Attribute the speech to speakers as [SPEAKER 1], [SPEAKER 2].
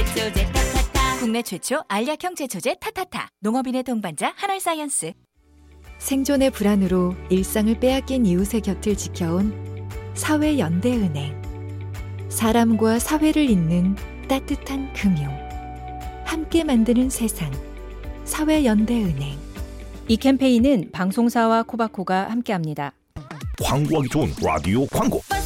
[SPEAKER 1] 제초제 타타타. 국내 최초 알약형 제초제 타타타. 농업인의 동반자 한올사이언스.
[SPEAKER 2] 생존의 불안으로 일상을 빼앗긴 이웃의 곁을 지켜온 사회연대은행. 사람과 사회를 잇는 따뜻한 금융. 함께 만드는 세상. 사회연대은행.
[SPEAKER 3] 이 캠페인은 방송사와 코바코가 함께합니다.
[SPEAKER 4] 광고하기 좋은 라디오 광고.